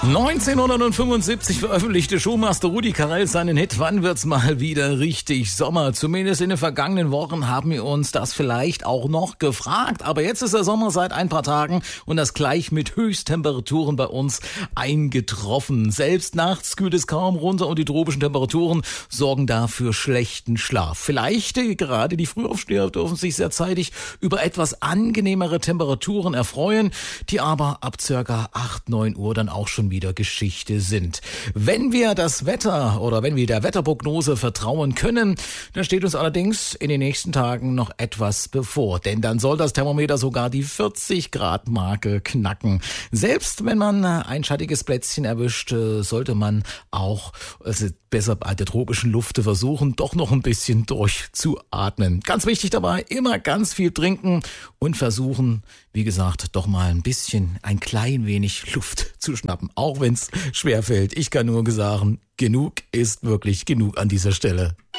1975 veröffentlichte Showmaster Rudi Carrell seinen Hit "Wann wird's mal wieder richtig Sommer?". Zumindest in den vergangenen Wochen haben wir uns das vielleicht auch noch gefragt. Aber jetzt ist der Sommer seit ein paar Tagen und das gleich mit Höchsttemperaturen bei uns eingetroffen. Selbst nachts kühlt es kaum runter und die tropischen Temperaturen sorgen dafür schlechten Schlaf. Vielleicht gerade die Frühaufsteher dürfen sich sehr zeitig über etwas angenehmere Temperaturen erfreuen, die aber ab circa 8, 9 Uhr dann auch schon wieder Geschichte sind. Wenn wir das Wetter oder wenn wir der Wetterprognose vertrauen können, dann steht uns allerdings in den nächsten Tagen noch etwas bevor. Denn dann soll das Thermometer sogar die 40-Grad-Marke knacken. Selbst wenn man ein schattiges Plätzchen erwischt, sollte man auch besser bei der tropischen Luft versuchen, doch noch ein bisschen durchzuatmen. Ganz wichtig dabei, immer ganz viel trinken und versuchen, wie gesagt, doch mal ein klein wenig Luft zu schnappen, auch wenn es schwerfällt. Ich kann nur sagen, genug ist wirklich genug an dieser Stelle.